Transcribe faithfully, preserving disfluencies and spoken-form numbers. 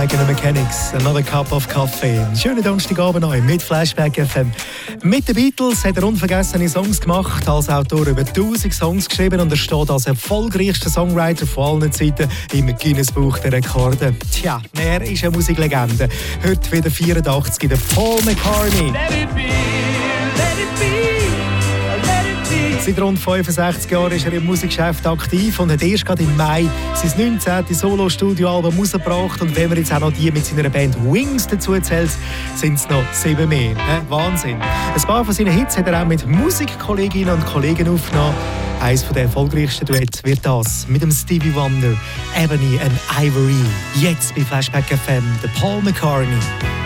Mike and the Mechanics, Another Cup of Coffee. Einen schönen Donnerstagabend neu mit Flashback F M. Mit den Beatles hat er unvergessene Songs gemacht, als Autor über tausend Songs geschrieben und er steht als erfolgreichster Songwriter von allen Zeiten im Guinness-Buch der Rekorde. Tja, er ist eine Musiklegende. Heute wieder vierundachtzig, der Paul McCartney. Let it be, let it be. Seit rund fünfundsechzig Jahren ist er im Musikgeschäft aktiv und hat erst gerade im Mai sein neunzehntes Solo-Studio-Album herausgebracht. Und wenn man jetzt auch noch die mit seiner Band Wings dazu zählt, sind es noch sieben mehr. Äh, Wahnsinn. Ein paar von seinen Hits hat er auch mit Musikkolleginnen und Kollegen aufgenommen. Eines der erfolgreichsten Duette wird das mit dem Stevie Wonder, Ebony and Ivory. Jetzt bei Flashback F M, der Paul McCartney.